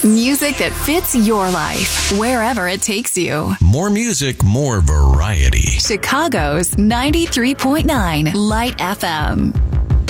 Music that fits your life, wherever it takes you. More music, more variety. Chicago's 93.9 Light FM.